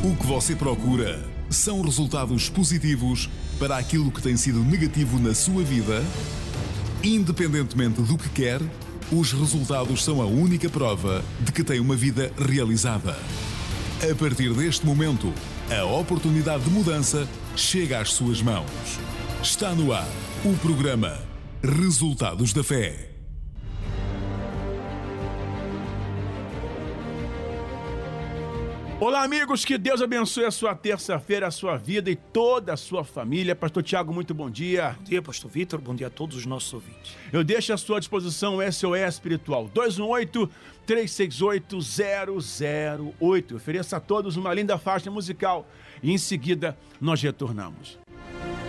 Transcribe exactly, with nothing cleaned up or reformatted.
O que você procura são resultados positivos para aquilo que tem sido negativo na sua vida? Independentemente do que quer, os resultados são a única prova de que tem uma vida realizada. A partir deste momento, a oportunidade de mudança chega às suas mãos. Está no ar o programa Resultados da Fé. Olá, amigos, que Deus abençoe a sua terça-feira, a sua vida e toda a sua família. Pastor Tiago, muito bom dia. Bom dia, Pastor Vitor, bom dia a todos os nossos ouvintes. Eu deixo à sua disposição o S O S Espiritual dois um oito, três seis oito, zero zero oito. Ofereça a todos uma linda faixa musical e em seguida nós retornamos.